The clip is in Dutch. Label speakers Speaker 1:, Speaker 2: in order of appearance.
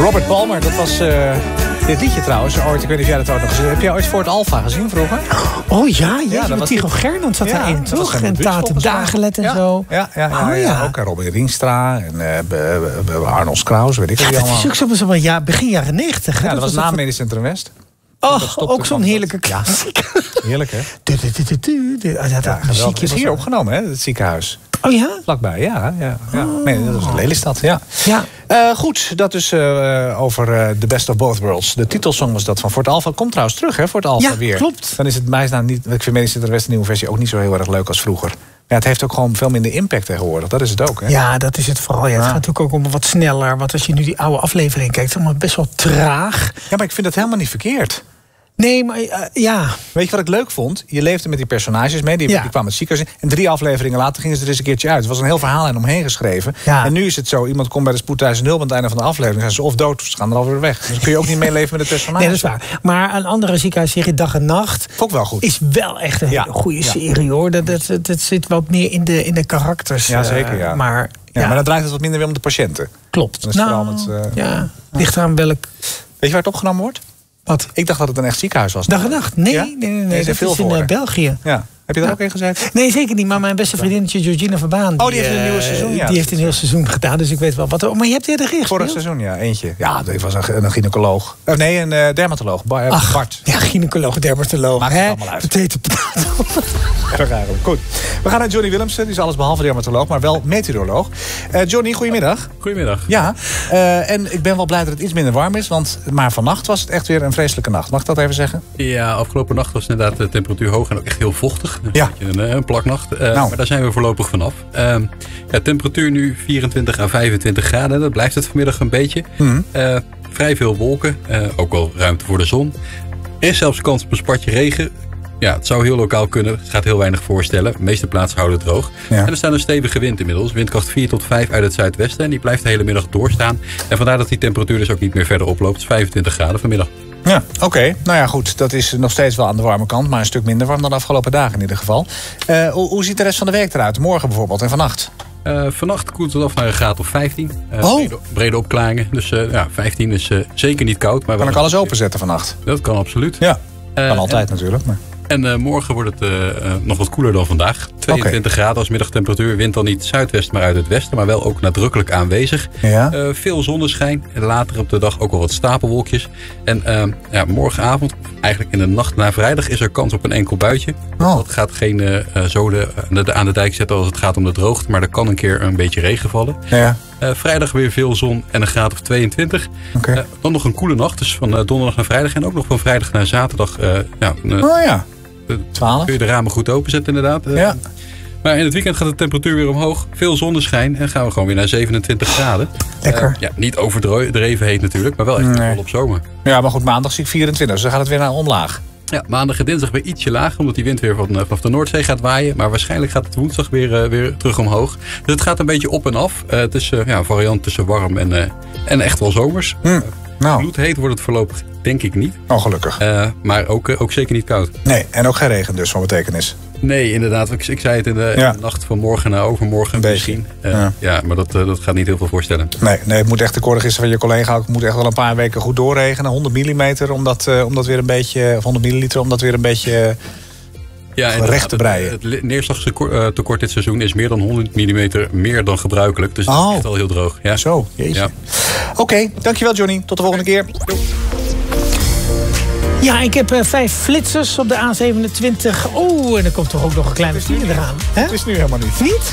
Speaker 1: Robert Palmer, dat was dit liedje trouwens. Ooit, ik weet niet of jij dat ooit nog gezien hebt. Heb jij ooit Fort Alpha gezien vroeger?
Speaker 2: Oh ja, dat
Speaker 1: was
Speaker 2: Tycho Gernand zat daarin, toch? En
Speaker 1: Buus,
Speaker 2: Tate Dagelet en zo.
Speaker 1: Ja. Ook Robin Rienstra en Arnold Kraus, weet ik wat allemaal.
Speaker 2: Dat is ook zo begin jaren 90.
Speaker 1: Ja, dat was na Medisch Centrum West.
Speaker 2: Ook zo'n heerlijke klassiek.
Speaker 1: Heerlijk, hè?
Speaker 2: Dat
Speaker 1: muziekje is hier opgenomen, hè? Het ziekenhuis.
Speaker 2: Oh ja?
Speaker 1: Vlakbij, ja. Nee, dat is Lelystad, ja. Goed, dat is over The Best of Both Worlds. De titelsong was dat van Fort Alpha. Komt trouwens terug, hè, Fort Alpha weer.
Speaker 2: Ja, klopt.
Speaker 1: Dan is het bijna niet... Ik vind Medisch Centrum West, de nieuwe versie, ook niet zo heel erg leuk als vroeger. Ja, het heeft ook gewoon veel minder impact tegenwoordig. Dat is het ook, hè?
Speaker 2: Ja, dat is het vooral. Ja, het gaat natuurlijk ook om wat sneller. Want als je nu die oude aflevering kijkt, is het allemaal best wel traag.
Speaker 1: Ja, maar ik vind dat helemaal niet verkeerd.
Speaker 2: Nee, maar ja.
Speaker 1: Weet je wat ik leuk vond? Je leefde met die personages mee. Die kwamen het ziekenhuis in. En 3 afleveringen later gingen ze er eens een keertje uit. Het was een heel verhaal en omheen geschreven. Ja. En nu is het zo. Iemand komt bij de spoedhuizen 0 aan het einde van de aflevering. Zijn ze of dood of ze gaan er alweer weg. Dus dan kun je ook niet meeleven met de personages.
Speaker 2: Nee, dat is waar. Maar een andere ziekenhuisserie, Dag en Nacht,
Speaker 1: vond ik wel goed.
Speaker 2: Is wel echt een hele goede serie, hoor. Dat zit wat meer in de karakters.
Speaker 1: Ja, zeker, ja. Maar dan draait het wat minder weer om de patiënten.
Speaker 2: Klopt. Ligt eraan welk...
Speaker 1: Weet je waar het opgenomen wordt?
Speaker 2: Wat?
Speaker 1: Ik dacht dat het een echt ziekenhuis was.
Speaker 2: Dag en Nacht? Nee, dat is in België.
Speaker 1: Ja. Heb je daar ook in gezeten?
Speaker 2: Nee, zeker niet. Maar mijn beste vriendinnetje Georgina Verbaan...
Speaker 1: die heeft een nieuw seizoen.
Speaker 2: Die heeft een heel seizoen gedaan, dus ik weet wel wat... Maar je hebt eerder gespeeld?
Speaker 1: Vorig seizoen, ja, eentje. Ja, dat was een gynaecoloog. Nee, een dermatoloog. Bart.
Speaker 2: Ja, gynaecoloog, dermatoloog.
Speaker 1: Maakt het allemaal uit. Erg eigenlijk. Goed. We gaan naar Johnny Willemsen. Die is alles behalve dermatoloog, maar wel meteoroloog. Johnny, goedemiddag.
Speaker 3: Goedemiddag.
Speaker 1: Ja, en ik ben wel blij dat het iets minder warm is. Maar vannacht was het echt weer een vreselijke nacht. Mag ik dat even zeggen?
Speaker 3: Ja, afgelopen nacht was inderdaad de temperatuur hoog en ook echt heel vochtig.
Speaker 1: Ja.
Speaker 3: Een plaknacht. Maar daar zijn we voorlopig vanaf. Temperatuur nu 24 à 25 graden. Dat blijft het vanmiddag een beetje. Vrij veel wolken. Ook wel ruimte voor de zon. Er is zelfs kans op een spatje regen. Ja, het zou heel lokaal kunnen. Het gaat heel weinig voorstellen. De meeste plaatsen houden het droog. Ja. En er staat een stevige wind inmiddels. Windkracht 4 tot 5 uit het zuidwesten. En die blijft de hele middag doorstaan. En vandaar dat die temperatuur dus ook niet meer verder oploopt. Het is 25 graden vanmiddag.
Speaker 1: Ja, oké. Nou ja, goed. Dat is nog steeds wel aan de warme kant. Maar een stuk minder warm dan de afgelopen dagen in ieder geval. Hoe ziet de rest van de week eruit? Morgen bijvoorbeeld en vannacht?
Speaker 3: Vannacht koelt het af naar een graad of 15. Brede opklaringen. Dus 15 is zeker niet koud. Maar
Speaker 1: kan ik alles openzetten vannacht?
Speaker 3: Dat kan absoluut.
Speaker 1: Ja, kan altijd natuurlijk. Maar...
Speaker 3: En morgen wordt het nog wat koeler dan vandaag. 22 graden als middagtemperatuur. Wind dan niet zuidwest, maar uit het westen. Maar wel ook nadrukkelijk aanwezig. Ja. Veel zonneschijn. En later op de dag ook wel wat stapelwolkjes. En morgenavond, eigenlijk in de nacht na vrijdag, is er kans op een enkel buitje. Dat gaat geen zoden aan de dijk zetten als het gaat om de droogte. Maar er kan een keer een beetje regen vallen. Ja. Vrijdag weer veel zon en een graad of 22. Okay. Dan nog een koele nacht. Dus van donderdag naar vrijdag. En ook nog van vrijdag naar zaterdag.
Speaker 1: 12.
Speaker 3: Kun je de ramen goed openzetten inderdaad.
Speaker 1: Ja.
Speaker 3: Maar in het weekend gaat de temperatuur weer omhoog. Veel zonneschijn en gaan we gewoon weer naar 27 graden.
Speaker 2: Lekker.
Speaker 3: Niet overdreven heet natuurlijk, maar wel echt vol op zomer.
Speaker 1: Ja, maar goed, maandag zie ik 24, dus dan gaat het weer naar omlaag.
Speaker 3: Ja, maandag en dinsdag weer ietsje lager, omdat die wind weer vanaf de Noordzee gaat waaien. Maar waarschijnlijk gaat het woensdag weer terug omhoog. Dus het gaat een beetje op en af. Het is een variant tussen warm en echt wel zomers. Bloedheet wordt het voorlopig denk ik niet.
Speaker 1: Oh, gelukkig.
Speaker 3: Maar ook zeker niet koud.
Speaker 1: Nee, en ook geen regen dus van betekenis.
Speaker 3: Nee, inderdaad. Ik zei het in de nacht van morgen naar overmorgen misschien. Maar dat gaat niet heel veel voorstellen. Nee, het moet echt de korregisten van je collega. Het moet echt wel een paar weken goed doorregenen. 100 mm om dat weer een beetje... Of 100 milliliter om dat weer een beetje... recht te breien. Het neerslagstekort dit seizoen is meer dan 100 mm meer dan gebruikelijk. Dus het is echt al heel droog. Ja.
Speaker 1: Zo, jeetje. Ja. Oké, dankjewel Johnny. Tot de volgende keer.
Speaker 2: Ja, ik heb 5 flitsers op de A27. Oh, en er komt toch ook nog een kleine file eraan. Hè?
Speaker 1: Het is nu helemaal niet.
Speaker 2: Niet?